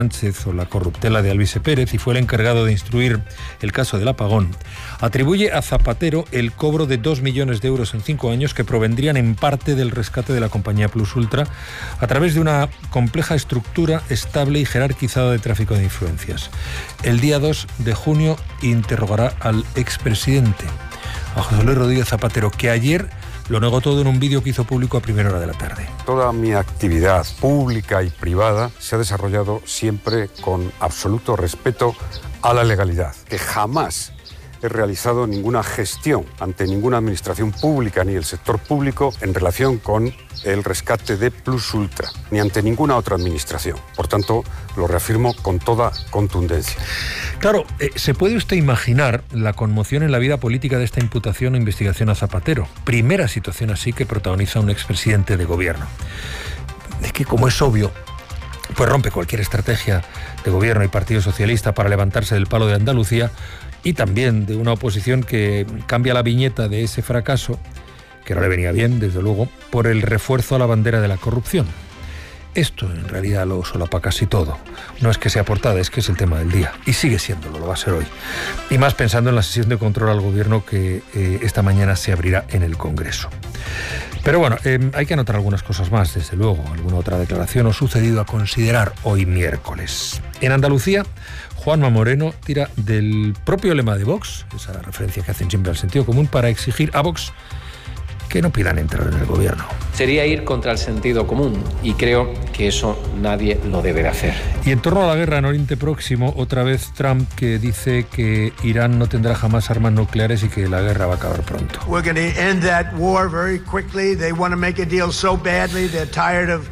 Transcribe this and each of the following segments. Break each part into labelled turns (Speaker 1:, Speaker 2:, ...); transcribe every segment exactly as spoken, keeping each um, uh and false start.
Speaker 1: Sánchez o la corruptela de Alvise Pérez y fue el encargado de instruir el caso del apagón, atribuye a Zapatero el cobro de dos millones de euros en cinco años que provendrían en parte del rescate de la compañía Plus Ultra a través de una compleja estructura estable y jerarquizada de tráfico de influencias. El día dos de junio interrogará al expresidente, a José Luis Rodríguez Zapatero, que ayer lo negó todo en un vídeo que hizo público a primera hora de la tarde.
Speaker 2: Toda mi actividad pública y privada se ha desarrollado siempre con absoluto respeto a la legalidad, que jamás he realizado ninguna gestión ante ninguna administración pública ni el sector público en relación con el rescate de Plus Ultra, ni ante ninguna otra administración. Por tanto, lo reafirmo con toda contundencia.
Speaker 1: Claro, eh, ¿se puede usted imaginar la conmoción en la vida política de esta imputación o investigación a Zapatero? Primera situación así que protagoniza un expresidente de gobierno. Es que, como es obvio, pues rompe cualquier estrategia de gobierno y Partido Socialista para levantarse del palo de Andalucía, y también de una oposición que cambia la viñeta de ese fracaso, que no le venía bien, desde luego, por el refuerzo a la bandera de la corrupción. Esto en realidad lo solapa casi todo. No es que sea portada, es que es el tema del día. Y sigue siéndolo, lo va a ser hoy. Y más pensando en la sesión de control al gobierno que eh, esta mañana se abrirá en el Congreso. Pero bueno, eh, hay que anotar algunas cosas más, desde luego. Alguna otra declaración o sucedido a considerar hoy miércoles. En Andalucía, Juanma Moreno tira del propio lema de Vox, esa referencia que hacen siempre al sentido común, para exigir a Vox que no pidan entrar en el gobierno.
Speaker 3: Sería ir contra el sentido común y creo que eso nadie lo debe de hacer.
Speaker 1: Y en torno a la guerra en Oriente Próximo, otra vez Trump, que dice que Irán no tendrá jamás armas nucleares y que la guerra va a acabar pronto.
Speaker 4: We're going to end that war very quickly. They want to make a deal so badly. They're tired of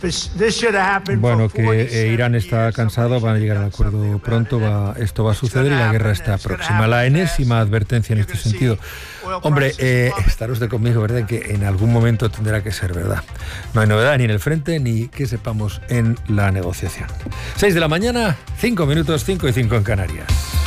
Speaker 1: Bueno, que eh, Irán está cansado, van a llegar al acuerdo pronto, va, esto va a suceder y la guerra está próxima. La enésima advertencia en este sentido. Hombre, eh, estará usted conmigo, ¿verdad?, en que en algún momento tendrá que ser verdad. No hay novedad ni en el frente ni que sepamos en la negociación. seis de la mañana, cinco minutos, cinco y cinco en Canarias.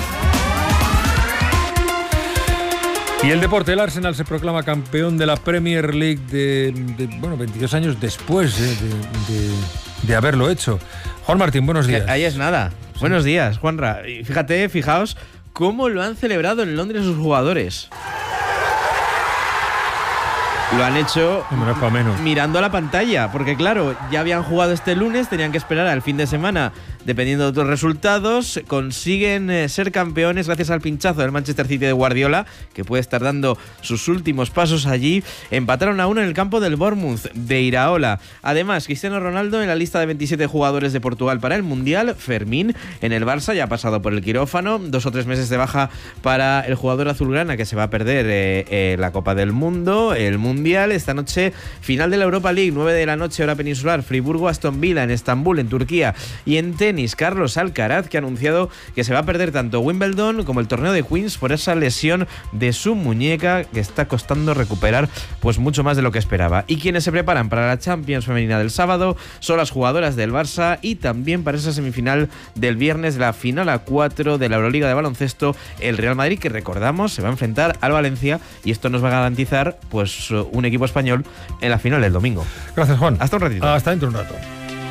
Speaker 1: Y el deporte, el Arsenal se proclama campeón de la Premier League de, de bueno, veintidós años después eh, de, de, de haberlo hecho. Juan Martín, buenos días.
Speaker 5: Que ahí es nada. Sí. Buenos días, Juanra. Fíjate, fijaos cómo lo han celebrado en Londres sus jugadores. Lo han hecho mirando a la pantalla, porque claro, ya habían jugado este lunes, tenían que esperar al fin de semana, dependiendo de otros resultados. Consiguen eh, ser campeones gracias al pinchazo del Manchester City de Guardiola, que puede estar dando sus últimos pasos allí. Empataron a uno en el campo del Bournemouth de Iraola. Además, Cristiano Ronaldo en la lista de veintisiete jugadores de Portugal para el Mundial. Fermín en el Barça, ya ha pasado por el quirófano. Dos o tres meses de baja para el jugador azulgrana, que se va a perder eh, eh, la Copa del Mundo, el Mundial. Esta noche, final de la Europa League, nueve de la noche, hora peninsular, Friburgo, Aston Villa en Estambul, en Turquía. Y en tenis, Carlos Alcaraz, que ha anunciado que se va a perder tanto Wimbledon como el torneo de Queens por esa lesión de su muñeca, que está costando recuperar pues mucho más de lo que esperaba. Y quienes se preparan para la Champions femenina del sábado son las jugadoras del Barça, y también para esa semifinal del viernes, la final a cuatro de la Euroliga de baloncesto, el Real Madrid, que recordamos se va a enfrentar al Valencia, y esto nos va a garantizar pues un equipo español en la final del domingo.
Speaker 1: Gracias, Juan.
Speaker 5: Hasta un ratito.
Speaker 1: Hasta dentro de un rato.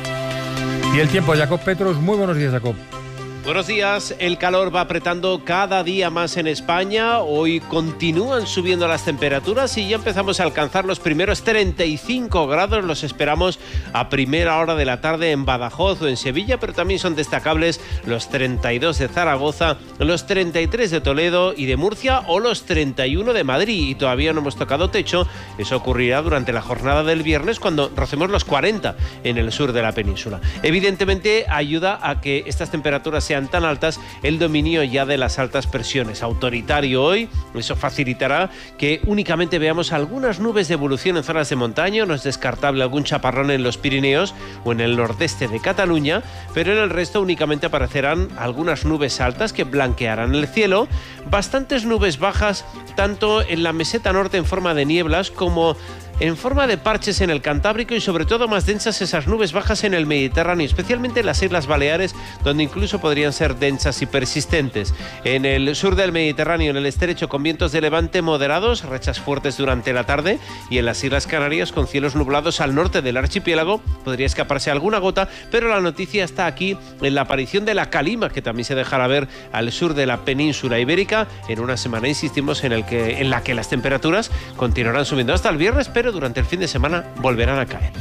Speaker 1: Y el tiempo, Jacob Petros. Muy buenos días, Jacob.
Speaker 6: Buenos días. El calor va apretando cada día más en España. Hoy continúan subiendo las temperaturas y ya empezamos a alcanzar los primeros treinta y cinco grados. Los esperamos a primera hora de la tarde en Badajoz o en Sevilla, pero también son destacables los treinta y dos de Zaragoza, los treinta y tres de Toledo y de Murcia o los treinta y uno de Madrid. Y todavía no hemos tocado techo. Eso ocurrirá durante la jornada del viernes, cuando rocemos los cuarenta en el sur de la península. Evidentemente ayuda a que estas temperaturas sean sean tan altas el dominio ya de las altas presiones. Autoritario hoy, eso facilitará que únicamente veamos algunas nubes de evolución en zonas de montaña. No es descartable algún chaparrón en los Pirineos o en el nordeste de Cataluña, pero en el resto únicamente aparecerán algunas nubes altas que blanquearán el cielo, bastantes nubes bajas tanto en la meseta norte en forma de nieblas como en forma de parches en el Cantábrico y sobre todo más densas esas nubes bajas en el Mediterráneo, especialmente en las Islas Baleares, donde incluso podrían ser densas y persistentes. En el sur del Mediterráneo, en el estrecho, con vientos de levante moderados, rachas fuertes durante la tarde, y en las Islas Canarias con cielos nublados al norte del archipiélago, podría escaparse alguna gota, pero la noticia está aquí en la aparición de la calima, que también se dejará ver al sur de la península ibérica, en una semana, insistimos, en, el que, en la que las temperaturas continuarán subiendo hasta el viernes, pero durante el fin de semana volverán a caer.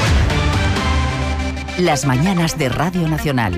Speaker 7: Las mañanas de Radio Nacional.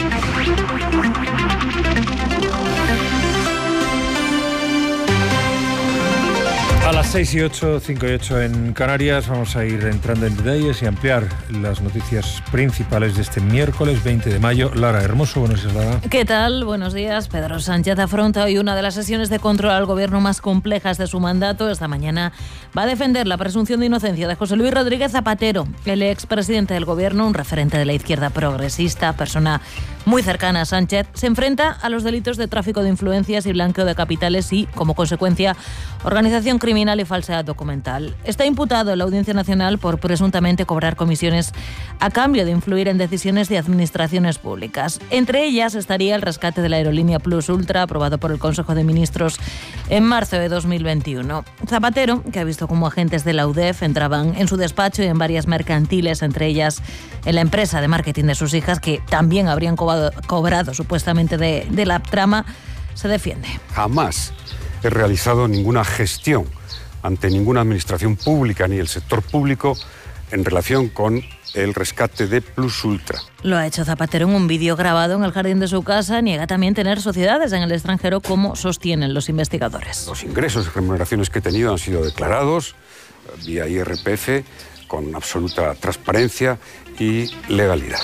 Speaker 1: A las seis y ocho, cinco y ocho en Canarias, vamos a ir entrando en detalles y ampliar las noticias principales de este miércoles veinte de mayo. Lara Hermoso, buenos días, Lara.
Speaker 8: ¿Qué tal? Buenos días. Pedro Sánchez afronta hoy una de las sesiones de control al gobierno más complejas de su mandato. Esta mañana va a defender la presunción de inocencia de José Luis Rodríguez Zapatero, el expresidente del gobierno, un referente de la izquierda progresista, persona muy cercana a Sánchez. Se enfrenta a los delitos de tráfico de influencias y blanqueo de capitales y, como consecuencia, organización criminal y falsedad documental. Está imputado en la Audiencia Nacional por presuntamente cobrar comisiones a cambio de influir en decisiones de administraciones públicas. Entre ellas estaría el rescate de la aerolínea Plus Ultra, aprobado por el Consejo de Ministros en marzo de dos mil veintiuno. Zapatero, que ha visto cómo agentes de la U D E F entraban en su despacho y en varias mercantiles, entre ellas en la empresa de marketing de sus hijas, que también habrían cobrado, cobrado supuestamente de, de la trama, se defiende.
Speaker 2: Jamás he realizado ninguna gestión ante ninguna administración pública ni el sector público en relación con el rescate de Plus Ultra.
Speaker 8: Lo ha hecho Zapatero en un vídeo grabado en el jardín de su casa. Niega también tener sociedades en el extranjero, como sostienen los investigadores.
Speaker 2: Los ingresos y remuneraciones que he tenido han sido declarados vía I R P F con absoluta transparencia y legalidad.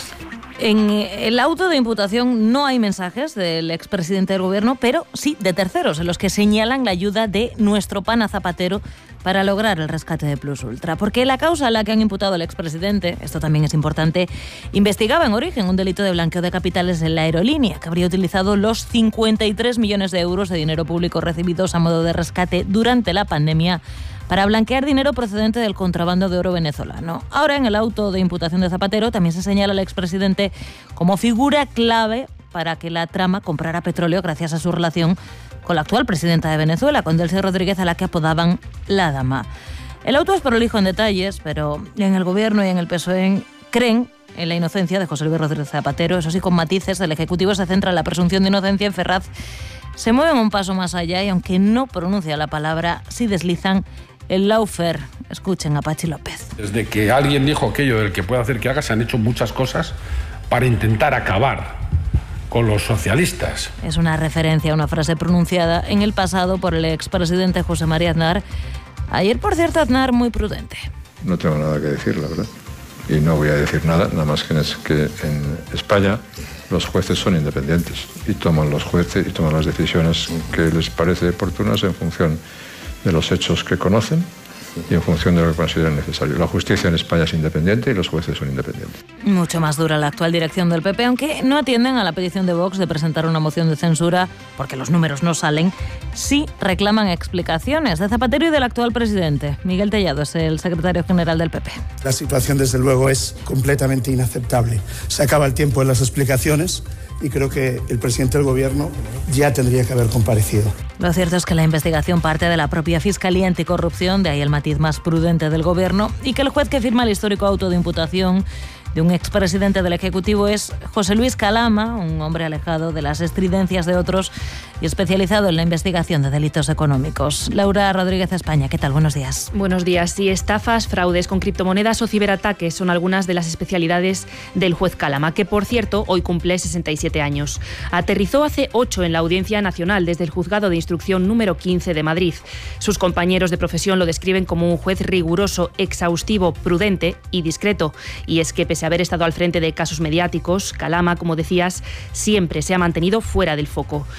Speaker 8: En el auto de imputación no hay mensajes del expresidente del gobierno, pero sí de terceros, en los que señalan la ayuda de nuestro pana Zapatero para lograr el rescate de Plus Ultra. Porque la causa a la que han imputado al expresidente, esto también es importante, investigaba en origen un delito de blanqueo de capitales en la aerolínea, que habría utilizado los cincuenta y tres millones de euros de dinero público recibidos a modo de rescate durante la pandemia para blanquear dinero procedente del contrabando de oro venezolano. Ahora, en el auto de imputación de Zapatero, también se señala al expresidente como figura clave para que la trama comprara petróleo gracias a su relación con la actual presidenta de Venezuela, con Delcy Rodríguez, a la que apodaban la Dama. El auto es prolijo en detalles, pero en el gobierno y en el P S O E creen en la inocencia de José Luis Rodríguez Zapatero. Eso sí, con matices, el Ejecutivo se centra en la presunción de inocencia. En Ferraz se mueven un paso más allá y, aunque no pronuncia la palabra, sí deslizan el lawfare. Escuchen a Pachi López.
Speaker 9: Desde que alguien dijo aquello del que puede hacer que haga, se han hecho muchas cosas para intentar acabar con los socialistas.
Speaker 8: Es una referencia a una frase pronunciada en el pasado por el expresidente José María Aznar. Ayer, por cierto, Aznar muy prudente.
Speaker 10: No tengo nada que decir, la verdad. Y no voy a decir nada, nada más que en España los jueces son independientes y toman los jueces y toman las decisiones que les parece oportunas en función de los hechos que conocen y en función de lo que consideren necesario. La justicia en España es independiente y los jueces son independientes.
Speaker 8: Mucho más dura la actual dirección del P P, aunque no atienden a la petición de Vox de presentar una moción de censura, porque los números no salen. Sí reclaman explicaciones de Zapatero y del actual presidente. Miguel Tellado es el secretario general del P P.
Speaker 11: La situación, desde luego, es completamente inaceptable. Se acaba el tiempo en las explicaciones y creo que el presidente del gobierno ya tendría que haber comparecido.
Speaker 8: Lo cierto es que la investigación parte de la propia Fiscalía Anticorrupción, de ahí el matiz más prudente del gobierno, y que el juez que firma el histórico auto de imputación de un expresidente del Ejecutivo es José Luis Calama, un hombre alejado de las estridencias de otros y especializado en la investigación de delitos económicos. Laura Rodríguez, España, ¿qué tal? Buenos días.
Speaker 12: Buenos días. Sí, estafas, fraudes con criptomonedas o ciberataques son algunas de las especialidades del juez Calama, que, por cierto, hoy cumple sesenta y siete años. Aterrizó hace ocho en la Audiencia Nacional desde el Juzgado de Instrucción número quince de Madrid. Sus compañeros de profesión lo describen como un juez riguroso, exhaustivo, prudente y discreto. Y es que, pese a haber estado al frente de casos mediáticos, Calama, como decías, siempre se ha mantenido fuera del foco. En su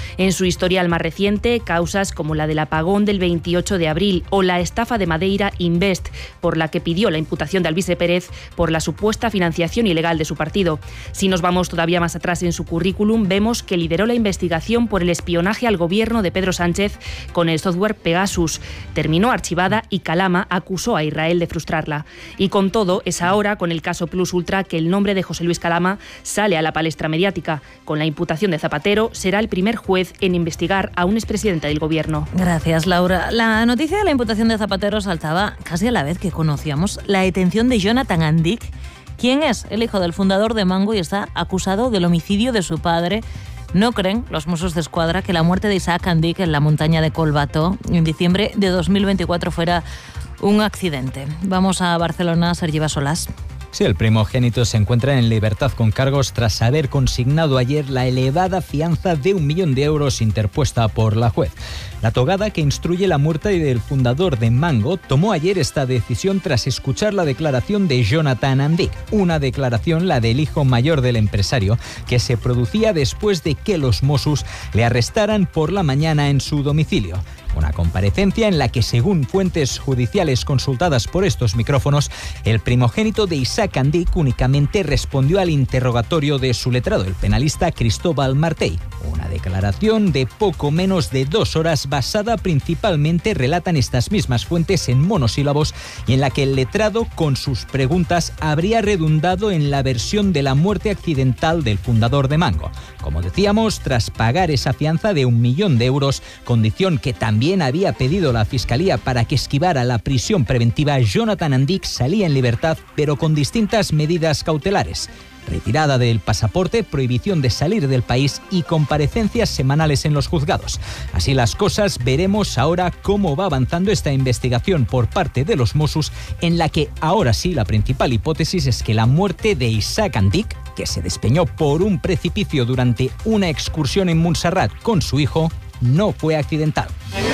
Speaker 12: historial más reciente, causas como la del apagón del veintiocho de abril o la estafa de Madeira Invest, por la que pidió la imputación de Alvise Pérez por la supuesta financiación ilegal de su partido. Si nos vamos todavía más atrás en su currículum, vemos que lideró la investigación por el espionaje al gobierno de Pedro Sánchez con el software Pegasus. Terminó archivada y Calama acusó a Israel de frustrarla. Y con todo, es ahora, con el caso Plus Ultra, que el nombre de José Luis Calama sale a la palestra mediática. Con la imputación de Zapatero, será el primer juez en investigar a un expresidente del gobierno.
Speaker 8: Gracias, Laura. La noticia de la imputación de Zapatero saltaba casi a la vez que conocíamos la detención de Jonathan Andic, quien es el hijo del fundador de Mango y está acusado del homicidio de su padre. No creen los Mossos d'Esquadra que la muerte de Isaac Andic en la montaña de Collbató en diciembre de dos mil veinticuatro fuera un accidente. Vamos a Barcelona, Sergi Bassolàs.
Speaker 13: Sí, el primogénito se encuentra en libertad con cargos tras haber consignado ayer la elevada fianza de un millón de euros interpuesta por la juez. La togada que instruye la muerte del fundador de Mango tomó ayer esta decisión tras escuchar la declaración de Jonathan Andic, una declaración, la del hijo mayor del empresario, que se producía después de que los Mossos le arrestaran por la mañana en su domicilio. Una comparecencia en la que, según fuentes judiciales consultadas por estos micrófonos, el primogénito de Isaac Andic únicamente respondió al interrogatorio de su letrado, el penalista Cristóbal Martell. Una declaración de poco menos de dos horas basada principalmente, relatan estas mismas fuentes, en monosílabos y en la que el letrado, con sus preguntas, habría redundado en la versión de la muerte accidental del fundador de Mango. Como decíamos, tras pagar esa fianza de un millón de euros, condición que también También había pedido la Fiscalía para que esquivara la prisión preventiva, Jonathan Andic salía en libertad, pero con distintas medidas cautelares. Retirada del pasaporte, prohibición de salir del país y comparecencias semanales en los juzgados. Así las cosas, veremos ahora cómo va avanzando esta investigación por parte de los Mossos, en la que ahora sí la principal hipótesis es que la muerte de Isaac Andic, que se despeñó por un precipicio durante una excursión en Montserrat con su hijo, no fue accidental.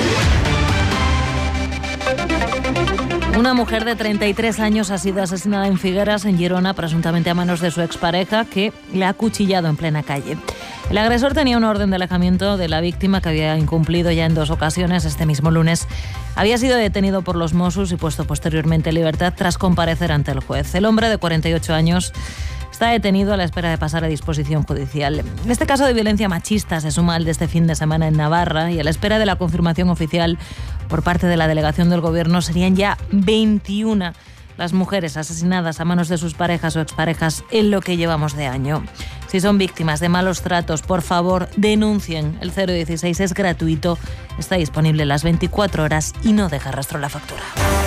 Speaker 8: Una mujer de treinta y tres años ha sido asesinada en Figueras, en Girona, presuntamente a manos de su expareja, que le ha acuchillado en plena calle. El agresor tenía una orden de alejamiento de la víctima que había incumplido ya en dos ocasiones. Este mismo lunes había sido detenido por los Mossos y puesto posteriormente en libertad tras comparecer ante el juez. El hombre de cuarenta y ocho años está detenido a la espera de pasar a disposición judicial. Este caso de violencia machista se suma al de este fin de semana en Navarra, y a la espera de la confirmación oficial por parte de la delegación del Gobierno serían ya veintiuna las mujeres asesinadas a manos de sus parejas o exparejas en lo que llevamos de año. Si son víctimas de malos tratos, por favor, denuncien. El cero dieciséis es gratuito, está disponible las veinticuatro horas y no deja rastro la factura.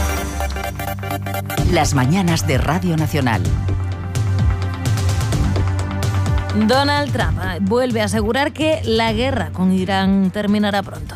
Speaker 7: Las mañanas de Radio Nacional.
Speaker 8: Donald Trump vuelve a asegurar que la guerra con Irán terminará pronto.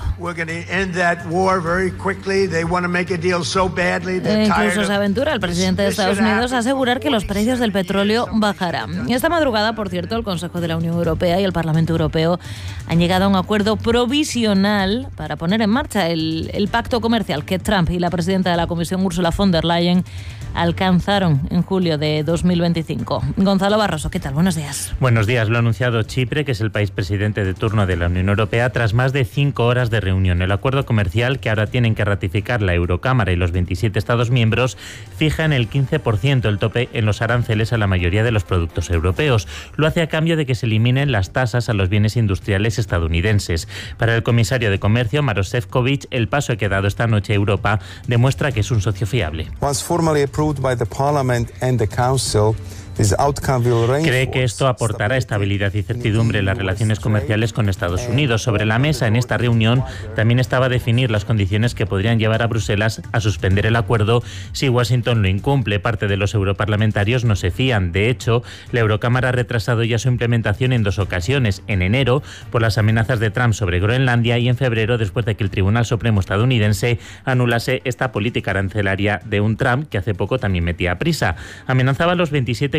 Speaker 8: E incluso se aventura el presidente de Estados Unidos a asegurar que los precios del petróleo bajarán. Esta madrugada, por cierto, el Consejo de la Unión Europea y el Parlamento Europeo han llegado a un acuerdo provisional para poner en marcha el, el pacto comercial que Trump y la presidenta de la Comisión, Ursula von der Leyen, alcanzaron en julio de dos mil veinticinco. Gonzalo Barroso, ¿qué tal? Buenos días.
Speaker 14: Buenos días. Lo ha anunciado Chipre, que es el país presidente de turno de la Unión Europea, tras más de cinco horas de reunión. El acuerdo comercial, que ahora tienen que ratificar la Eurocámara y los veintisiete Estados miembros, fija en el quince por ciento el tope en los aranceles a la mayoría de los productos europeos. Lo hace a cambio de que se eliminen las tasas a los bienes industriales estadounidenses. Para el comisario de Comercio, Maroš Šefčovič, el paso que ha dado esta noche Europa demuestra que es un socio fiable.
Speaker 15: By the Parliament and the Council,
Speaker 14: cree que esto aportará estabilidad y certidumbre en las relaciones comerciales con Estados Unidos. Sobre la mesa en esta reunión también estaba definir las condiciones que podrían llevar a Bruselas a suspender el acuerdo si Washington lo incumple. Parte de los europarlamentarios no se fían. De hecho, la Eurocámara ha retrasado ya su implementación en dos ocasiones: en enero por las amenazas de Trump sobre Groenlandia y en febrero después de que el Tribunal Supremo estadounidense anulase esta política arancelaria de un Trump que hace poco también metía prisa. Amenazaba a los veintisiete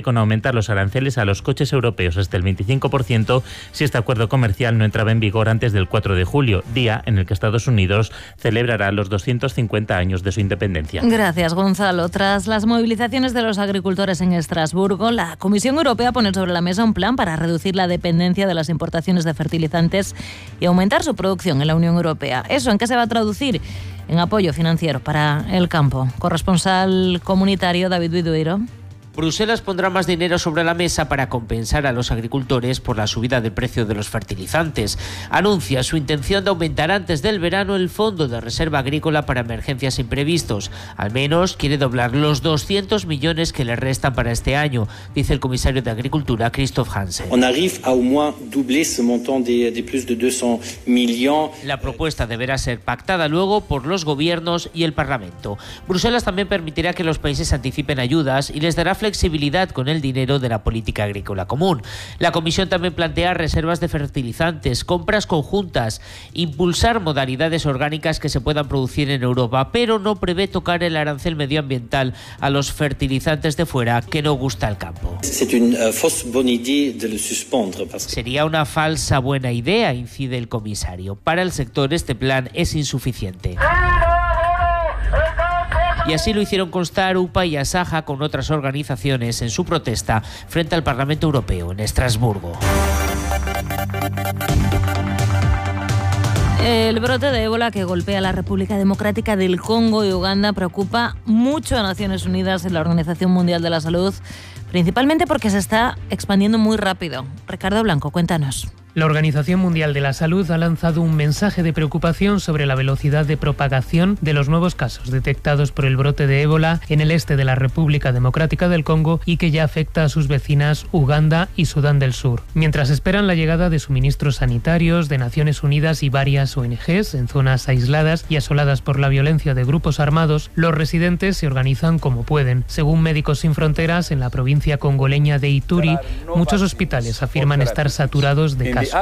Speaker 14: con aumentar los aranceles a los coches europeos hasta el veinticinco por ciento si este acuerdo comercial no entraba en vigor antes del cuatro de julio, día en el que Estados Unidos celebrará los doscientos cincuenta años de su independencia.
Speaker 8: Gracias, Gonzalo. Tras las movilizaciones de los agricultores en Estrasburgo, la Comisión Europea pone sobre la mesa un plan para reducir la dependencia de las importaciones de fertilizantes y aumentar su producción en la Unión Europea. ¿Eso en qué se va a traducir? En apoyo financiero para el campo. Corresponsal comunitario David Vidueiro.
Speaker 16: Bruselas pondrá más dinero sobre la mesa para compensar a los agricultores por la subida del precio de los fertilizantes. Anuncia su intención de aumentar antes del verano el Fondo de Reserva Agrícola para emergencias imprevistos. Al menos quiere doblar los doscientos millones que le restan para este año, dice el comisario de Agricultura, Christophe Hansen. La propuesta deberá ser pactada luego por los gobiernos y el Parlamento. Bruselas también permitirá que los países anticipen ayudas y les dará flexibilidad con el dinero de la política agrícola común. La Comisión también plantea reservas de fertilizantes, compras conjuntas, impulsar modalidades orgánicas que se puedan producir en Europa, pero no prevé tocar el arancel medioambiental a los fertilizantes de fuera, que no gusta al campo. Sería una falsa buena idea, incide el comisario. Para el sector este plan es insuficiente. Y así lo hicieron constar U P A y Asaja con otras organizaciones en su protesta frente al Parlamento Europeo en Estrasburgo.
Speaker 8: El brote de ébola que golpea a la República Democrática del Congo y Uganda preocupa mucho a Naciones Unidas y la Organización Mundial de la Salud, principalmente porque se está expandiendo muy rápido. Ricardo Blanco, cuéntanos.
Speaker 17: La Organización Mundial de la Salud ha lanzado un mensaje de preocupación sobre la velocidad de propagación de los nuevos casos detectados por el brote de ébola en el este de la República Democrática del Congo y que ya afecta a sus vecinas Uganda y Sudán del Sur. Mientras esperan la llegada de suministros sanitarios de Naciones Unidas y varias O N Ges en zonas aisladas y asoladas por la violencia de grupos armados, los residentes se organizan como pueden. Según Médicos Sin Fronteras, en la provincia congoleña de Ituri, muchos hospitales afirman estar saturados de casos.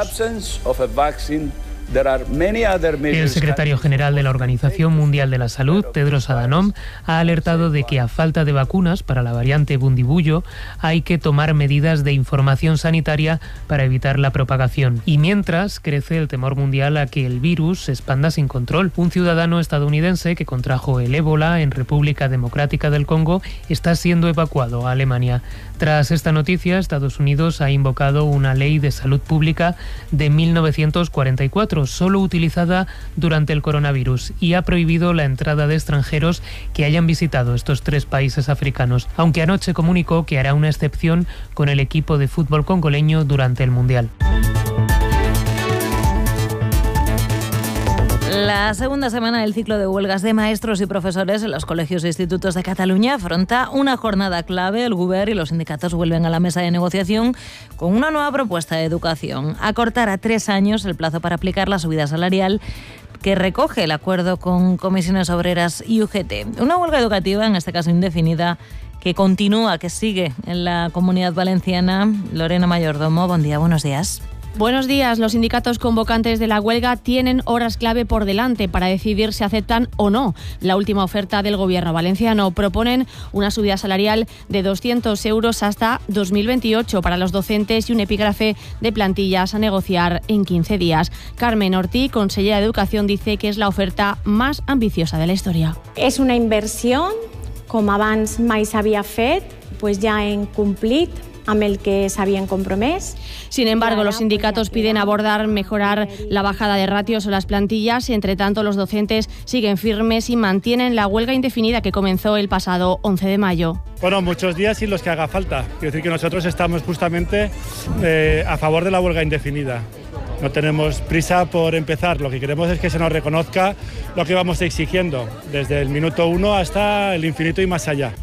Speaker 17: El secretario general de la Organización Mundial de la Salud, Tedros Adhanom, ha alertado de que a falta de vacunas para la variante Bundibugyo hay que tomar medidas de información sanitaria para evitar la propagación. Y mientras crece el temor mundial a que el virus se expanda sin control. Un ciudadano estadounidense que contrajo el ébola en República Democrática del Congo está siendo evacuado a Alemania. Tras esta noticia, Estados Unidos ha invocado una ley de salud pública de mil novecientos cuarenta y cuatro, solo utilizada durante el coronavirus, y ha prohibido la entrada de extranjeros que hayan visitado estos tres países africanos, aunque anoche comunicó que hará una excepción con el equipo de fútbol congoleño durante el Mundial.
Speaker 8: La segunda semana del ciclo de huelgas de maestros y profesores en los colegios e institutos de Cataluña afronta una jornada clave. El Govern y los sindicatos vuelven a la mesa de negociación con una nueva propuesta de educación: acortar a tres años el plazo para aplicar la subida salarial que recoge el acuerdo con Comisiones Obreras y U G T. Una huelga educativa, en este caso indefinida, que continúa, que sigue en la Comunidad Valenciana. Lorena Mayordomo, buen día, buenos días.
Speaker 18: Buenos días. Los sindicatos convocantes de la huelga tienen horas clave por delante para decidir si aceptan o no la última oferta del gobierno valenciano. Proponen una subida salarial de doscientos euros hasta dos mil veintiocho para los docentes y un epígrafe de plantillas a negociar en quince días. Carmen Ortí, consellera de Educación, dice que es la oferta más ambiciosa de la historia.
Speaker 19: És una inversió, com abans mai s'havia fet, pues ja hem complit amb el que s'havien compromès.
Speaker 18: Sin embargo, los sindicatos piden abordar, mejorar la bajada de ratios o las plantillas. Entre tanto, los docentes siguen firmes y mantienen la huelga indefinida que comenzó el pasado once de mayo.
Speaker 20: Bueno, muchos días y los que haga falta. Quiero decir que nosotros estamos justamente eh, a favor de la huelga indefinida. No tenemos prisa por empezar, lo que queremos es que se nos reconozca lo que vamos exigiendo, desde el minuto uno hasta el infinito y más allá.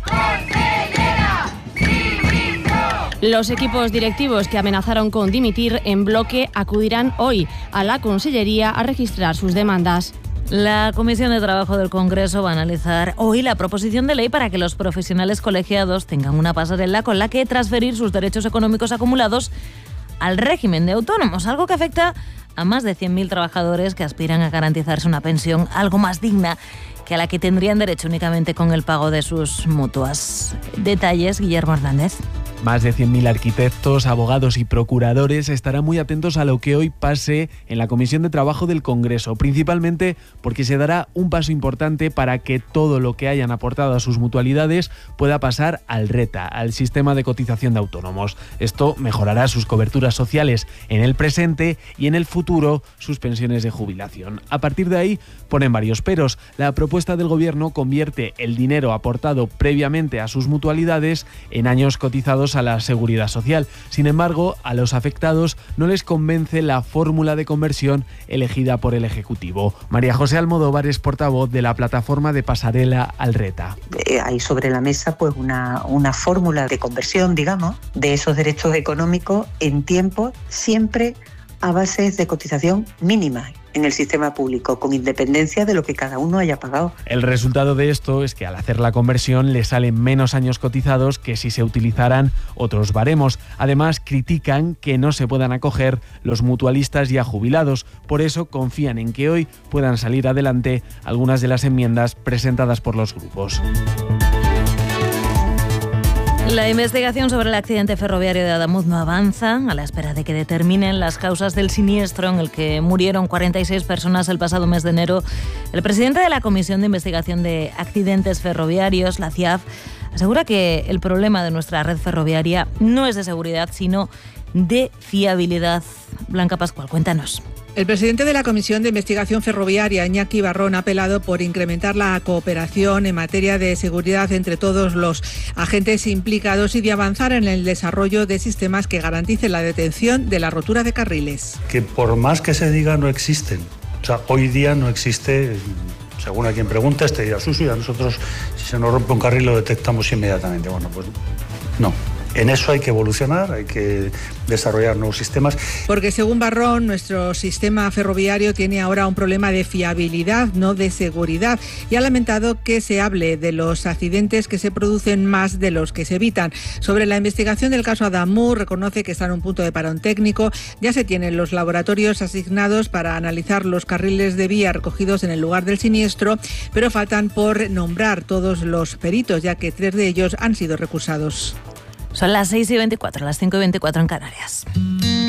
Speaker 18: Los equipos directivos que amenazaron con dimitir en bloque acudirán hoy a la Consellería a registrar sus demandas.
Speaker 8: La Comisión de Trabajo del Congreso va a analizar hoy la proposición de ley para que los profesionales colegiados tengan una pasarela con la que transferir sus derechos económicos acumulados al régimen de autónomos, algo que afecta a más de cien mil trabajadores que aspiran a garantizarse una pensión algo más digna que a la que tendrían derecho únicamente con el pago de sus mutuas. Detalles, Guillermo Hernández.
Speaker 21: Más de cien mil arquitectos, abogados y procuradores estarán muy atentos a lo que hoy pase en la Comisión de Trabajo del Congreso, principalmente porque se dará un paso importante para que todo lo que hayan aportado a sus mutualidades pueda pasar al RETA, al sistema de cotización de autónomos. Esto mejorará sus coberturas sociales en el presente y en el futuro sus pensiones de jubilación. A partir de ahí ponen varios peros. La propuesta del Gobierno convierte el dinero aportado previamente a sus mutualidades en años cotizados a la Seguridad Social. Sin embargo, a los afectados no les convence la fórmula de conversión elegida por el Ejecutivo. María José Almodóvar es portavoz de la plataforma de Pasarela al RETA.
Speaker 22: Eh, hay sobre la mesa pues una, una fórmula de conversión, digamos, de esos derechos económicos en tiempo, siempre a bases de cotización mínima en el sistema público, con independencia de lo que cada uno haya pagado.
Speaker 21: El resultado de esto es que al hacer la conversión le salen menos años cotizados que si se utilizaran otros baremos. Además, critican que no se puedan acoger los mutualistas ya jubilados. Por eso confían en que hoy puedan salir adelante algunas de las enmiendas presentadas por los grupos.
Speaker 8: La investigación sobre el accidente ferroviario de Adamuz no avanza a la espera de que determinen las causas del siniestro en el que murieron cuarenta y seis personas el pasado mes de enero. El presidente de la Comisión de Investigación de Accidentes Ferroviarios, la C I A F, asegura que el problema de nuestra red ferroviaria no es de seguridad, sino de fiabilidad. Blanca Pascual, cuéntanos.
Speaker 23: El presidente de la Comisión de Investigación Ferroviaria, Iñaki Barrón, ha apelado por incrementar la cooperación en materia de seguridad entre todos los agentes implicados y de avanzar en el desarrollo de sistemas que garanticen la detención de la rotura de carriles.
Speaker 24: Que por más que se diga, no existen. O sea, hoy día no existe, según a quien pregunta, este día suyo y a nosotros, si se nos rompe un carril, lo detectamos inmediatamente. Bueno, pues no. En eso hay que evolucionar, hay que desarrollar nuevos sistemas.
Speaker 23: Porque según Barrón, nuestro sistema ferroviario tiene ahora un problema de fiabilidad, no de seguridad, y ha lamentado que se hable de los accidentes que se producen más de los que se evitan. Sobre la investigación del caso Adamuz, reconoce que está en un punto de parón técnico. Ya se tienen los laboratorios asignados para analizar los carriles de vía recogidos en el lugar del siniestro, pero faltan por nombrar todos los peritos, ya que tres de ellos han sido recusados.
Speaker 8: Son las seis y veinticuatro, las cinco y veinticuatro en Canarias.